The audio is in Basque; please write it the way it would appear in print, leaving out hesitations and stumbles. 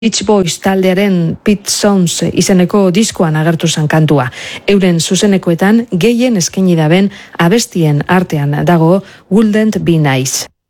Beach Boys taldearen Pet Sounds izeneko diskoan agertu zen kantua. Euren zuzenekoetan gehien eskaini daben abestien artean dago Wouldn't Be Nice.